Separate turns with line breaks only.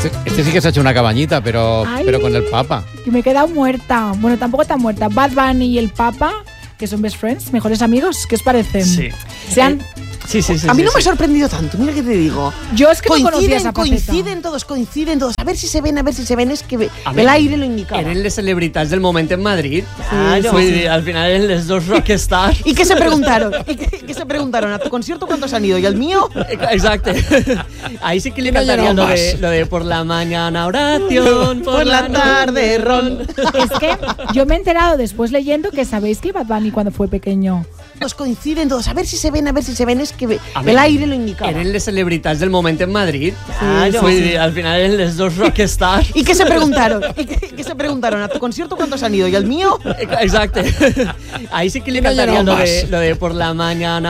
Este sí que se ha hecho una cabañita, pero con el Papa.
Que me he quedado muerta. Bueno, tampoco tan muerta. Bad Bunny y el Papa, que son best friends, mejores amigos, ¿qué os parecen?
Sí. Sí.
A mí no me ha sorprendido tanto, mira que te digo.
Yo es que no conocía esa faceta.
Coinciden todos. A ver si se ven. Es que el aire lo indicaba.
Eren les celebritats del moment en Madrid.
Claro.
Vull dir, al final eren les dos rockstars.
¿Y qué se preguntaron? ¿Qué se preguntaron? ¿A tu concierto cuántos han ido? ¿Y al mío?
Exacte. Ahí sí que le
No
cantarían
lloró
lo de por la mañana oración,
Por la tarde ron.
Es que yo me he enterado después leyendo que sabéis que Bad Bunny cuando fue pequeño.
Coinciden todos. A ver si se ven. Es que el aire lo indicaba.
Eren les celebritats del moment en Madrid.
Claro.
Vull dir, al final eren les dos rockstars.
¿Y qué se preguntaron? ¿Qué se preguntaron? ¿A tu concierto cuántos han ido? ¿Y al mío?
Exacte. Ahí sí que le
No lloró
cantarían
más.
lo de por la mañana